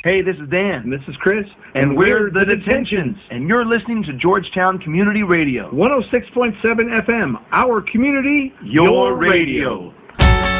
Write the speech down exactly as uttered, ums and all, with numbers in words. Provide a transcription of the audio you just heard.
Hey, this is Dan. And this is Chris. And, and we're, we're The Detentions. And you're listening to Georgetown Community Radio. one oh six point seven F M, our community, your, your radio. radio.